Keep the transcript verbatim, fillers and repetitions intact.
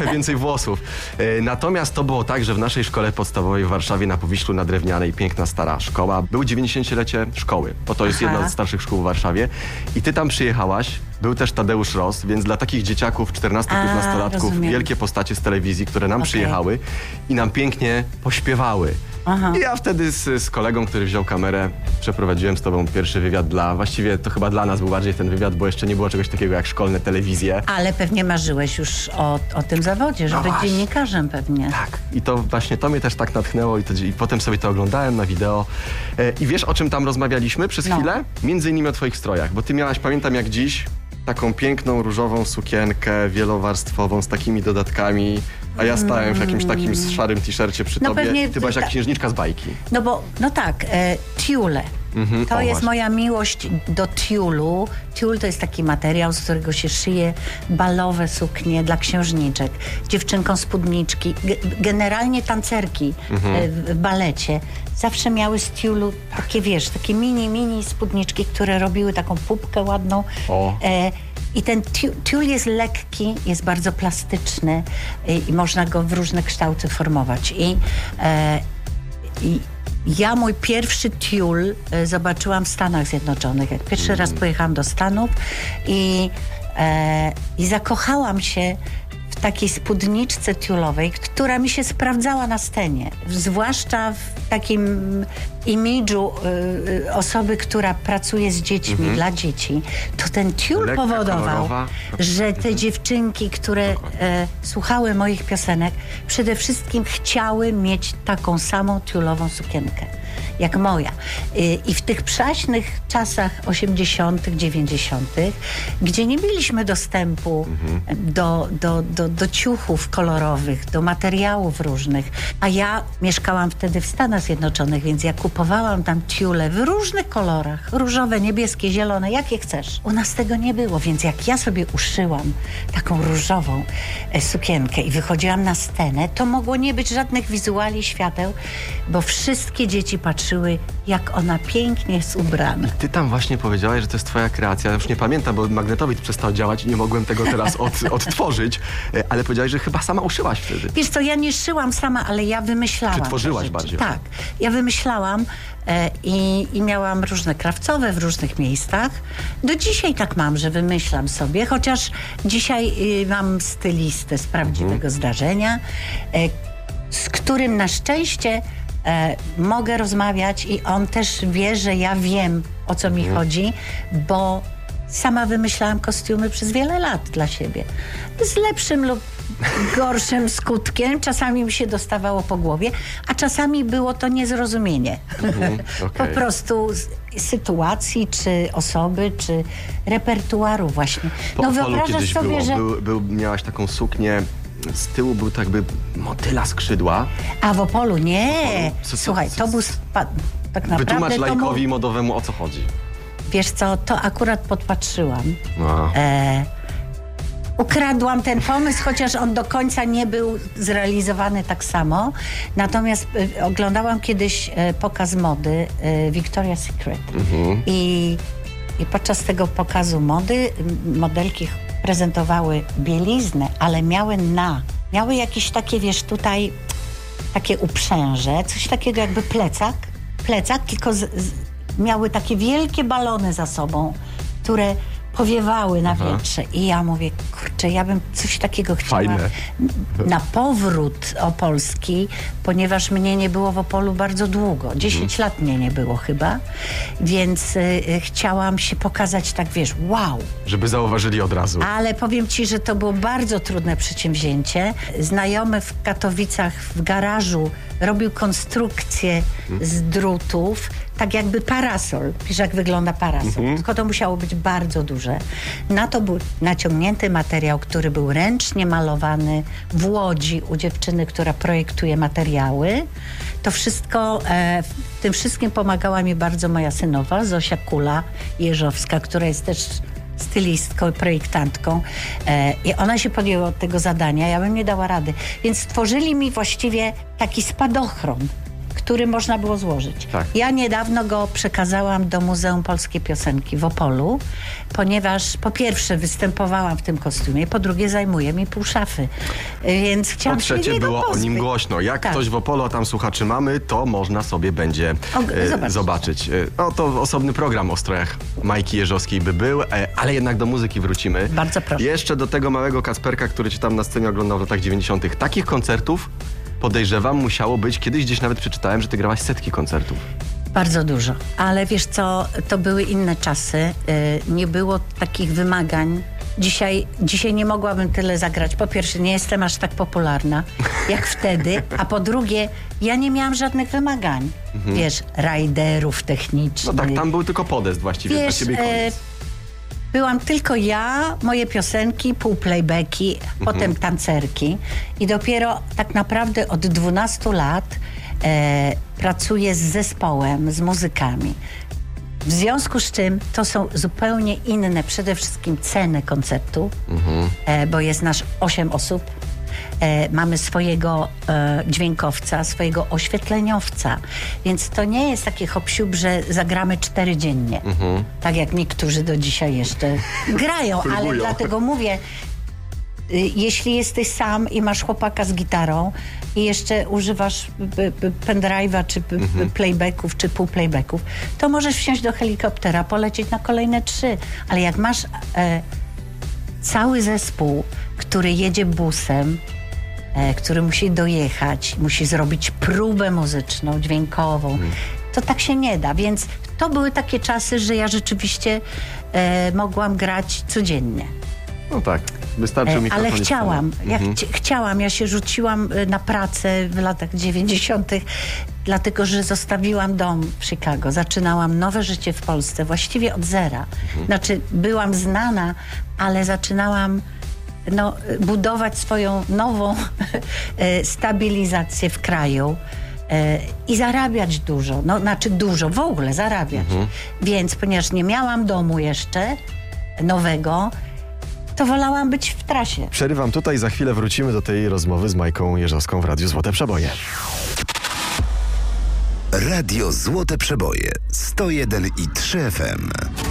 trochę więcej włosów. E, natomiast to było tak, że w naszej szkole podstawowej w Warszawie na Powiślu na Drewnianej, piękna stara szkoła, był dziewięćdziesięciolecie szkoły, bo to jest Aha. jedna z starszych szkół w Warszawie. I ty tam przyjechałaś, był też Tadeusz Ross, więc dla takich dzieciaków, czternasto-piętnastolatków, wielkie postacie z telewizji, które nam Okay. przyjechały i nam pięknie pośpiewały. Aha. I ja wtedy z, z kolegą, który wziął kamerę, przeprowadziłem z tobą pierwszy wywiad dla, właściwie to chyba dla nas był bardziej ten wywiad, bo jeszcze nie było czegoś takiego jak szkolne telewizje. Ale pewnie marzyłeś już o, o tym zawodzie, żeby No być dziennikarzem pewnie. Tak. I to właśnie to mnie też tak natchnęło i, to, i potem sobie to oglądałem na wideo. E, I wiesz, o czym tam rozmawialiśmy przez No. chwilę? Między innymi o twoich strojach, bo ty miałaś, pamiętam jak dziś, taką piękną, różową sukienkę wielowarstwową z takimi dodatkami, a ja stałem w jakimś takim szarym t-shircie przy No tobie. pewnie Ty byłaś jak ta- księżniczka z bajki. No bo, no tak, e, tiule. Mhm, To o, jest właśnie. moja miłość do tiulu. Tiul to jest taki materiał, z którego się szyje balowe suknie dla księżniczek, dziewczynkom spódniczki, ge- generalnie tancerki Mhm. e, w balecie. Zawsze miały z tiulu takie, wiesz, takie mini, mini spódniczki, które robiły taką pupkę ładną. O. E, I ten tiul, tiul jest lekki, jest bardzo plastyczny i, i można go w różne kształty formować. I, e, i ja mój pierwszy tiul e, zobaczyłam w Stanach Zjednoczonych. Jak pierwszy raz pojechałam do Stanów i, e, i zakochałam się w takiej spódniczce tiulowej, która mi się sprawdzała na scenie. Zwłaszcza w takim imidżu y, y, osoby, która pracuje z dziećmi, dla dzieci. To ten tiul Lekka, powodował, kolorowa. że te dziewczynki, które e, słuchały moich piosenek, przede wszystkim chciały mieć taką samą tiulową sukienkę jak moja. I, i w tych przaśnych czasach osiemdziesiątych, dziewięćdziesiątych, gdzie nie mieliśmy dostępu do, do, do, do ciuchów kolorowych, do materiałów różnych, a ja mieszkałam wtedy w Stanach Zjednoczonych, więc ja kupowałam tam tiule w różnych kolorach, różowe, niebieskie, zielone, jakie chcesz. U nas tego nie było, więc jak ja sobie uszyłam taką różową e, sukienkę i wychodziłam na scenę, to mogło nie być żadnych wizuali, świateł, bo wszystkie dzieci patrzyły, jak ona pięknie jest ubrana. Ty tam właśnie powiedziałaś, że to jest twoja kreacja. Ja już nie pamiętam, bo magnetowid przestał działać i nie mogłem tego teraz od, odtworzyć, e, ale powiedziałaś, że chyba sama uszyłaś wtedy. Wiesz co, ja nie szyłam sama, ale ja wymyślałam. Czy tworzyłaś te rzeczy. bardziej? Tak, ja wymyślałam e, i, i miałam różne krawcowe w różnych miejscach. Do dzisiaj tak mam, że wymyślam sobie, chociaż dzisiaj y, mam stylistę z prawdziwego Mhm. zdarzenia, e, z którym na szczęście e, mogę rozmawiać i on też wie, że ja wiem, o co mi chodzi, bo sama wymyślałam kostiumy przez wiele lat dla siebie. Z lepszym lub gorszym skutkiem. Czasami mi się dostawało po głowie, a czasami było to niezrozumienie. Mhm, Po okej. prostu z- sytuacji, czy osoby, czy repertuaru właśnie. Po No Opolu wyobrażasz kiedyś sobie, było. że... Był, był, miałaś taką suknię, z tyłu był to jakby motyla skrzydła. A w Opolu nie. Opolu? Co- co- Słuchaj, co- to był... Spa... Tak Wytłumacz naprawdę to mu... lajkowi modowemu, o co chodzi. Wiesz co, to akurat podpatrzyłam. No. E, ukradłam ten pomysł, chociaż on do końca nie był zrealizowany tak samo. Natomiast e, oglądałam kiedyś e, pokaz mody e, Victoria's Secret. I, I podczas tego pokazu mody m, modelki prezentowały bieliznę, ale miały na. Miały jakieś takie, wiesz, tutaj takie uprzęże, coś takiego jakby plecak. Plecak, tylko z, z, miały takie wielkie balony za sobą, które powiewały na wietrze. I ja mówię, kurczę, ja bym coś takiego chciała Fajne. na powrót opolski, ponieważ mnie nie było w Opolu bardzo długo. Dziesięć lat mnie nie było chyba. Więc y, y, chciałam się pokazać tak, wiesz, wow. Żeby zauważyli od razu. Ale powiem ci, że to było bardzo trudne przedsięwzięcie. Znajomy w Katowicach w garażu robił konstrukcję z drutów, tak jakby parasol. Wiesz, jak wygląda parasol. Tylko to musiało być bardzo duże. Na to był naciągnięty materiał, który był ręcznie malowany w Łodzi u dziewczyny, która projektuje materiały. To wszystko, e, w tym wszystkim pomagała mi bardzo moja synowa, Zosia Kula-Jeżowska, która jest też stylistką i projektantką. E, I ona się podjęła tego zadania, ja bym nie dała rady. Więc stworzyli mi właściwie taki spadochron, który można było złożyć. Tak. Ja niedawno go przekazałam do Muzeum Polskiej Piosenki w Opolu, ponieważ po pierwsze występowałam w tym kostiumie, po drugie zajmuje mi pół szafy. Więc chciałam Po trzecie się niego było pozbyć. o nim głośno. Jak Tak. ktoś w Opolu, a tam słuchaczy mamy, to można sobie będzie O, e, zobaczyć. zobaczyć. E, No to osobny program o strojach Majki Jeżowskiej by był, e, ale jednak do muzyki wrócimy. Bardzo proszę. Jeszcze do tego małego Kacperka, który cię tam na scenie oglądał w latach dziewięćdziesiątych. Takich koncertów, podejrzewam, musiało być. Kiedyś gdzieś nawet przeczytałem, że ty grałaś setki koncertów. Bardzo dużo. Ale wiesz co, to były inne czasy. Yy, nie było takich wymagań. Dzisiaj, dzisiaj nie mogłabym tyle zagrać. Po pierwsze, nie jestem aż tak popularna jak wtedy, a po drugie, ja nie miałam żadnych wymagań. Mhm. Wiesz, rajderów technicznych. No tak, tam był tylko podest właściwie dla Wiesz, ciebie i e, koniec. byłam tylko ja, moje piosenki, pół playbacki, potem tancerki i dopiero tak naprawdę od dwunastu lat e, pracuję z zespołem, z muzykami. W związku z czym to są zupełnie inne przede wszystkim ceny koncertu, e, bo jest nasz osiem osób. E, mamy swojego e, dźwiękowca, swojego oświetleniowca. Więc to nie jest taki hop-siup, że zagramy cztery dziennie. Tak jak niektórzy do dzisiaj jeszcze grają. Ale Próbują. dlatego mówię, y, jeśli jesteś sam i masz chłopaka z gitarą i jeszcze używasz p- p- pendrive'a, czy p- p- playbacków, czy półplaybacków, to możesz wsiąść do helikoptera, polecieć na kolejne trzy. Ale jak masz e, cały zespół, który jedzie busem, e, który musi dojechać, musi zrobić próbę muzyczną, dźwiękową, to tak się nie da. Więc to były takie czasy, że ja rzeczywiście e, mogłam grać codziennie. No tak, wystarczył E, mikrofon ale i chciałam, scena. ja Mhm. chci- chciałam, ja się rzuciłam e, na pracę w latach dziewięćdziesiątych, dlatego że zostawiłam dom w Chicago, zaczynałam nowe życie w Polsce, właściwie od zera. Znaczy, byłam znana, ale zaczynałam no, budować swoją nową e, stabilizację w kraju e, i zarabiać dużo, no znaczy dużo, w ogóle zarabiać. Więc ponieważ nie miałam domu jeszcze nowego, to wolałam być w trasie. Przerywam tutaj, za chwilę wrócimy do tej rozmowy z Majką Jeżowską w Radiu Złote Przeboje. Radio Złote Przeboje sto jeden i trzy F M.